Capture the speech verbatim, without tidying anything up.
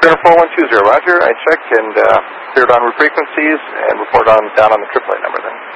Center four one two zero, roger. I check and uh, cleared on route frequencies and report on down on the triple A number then.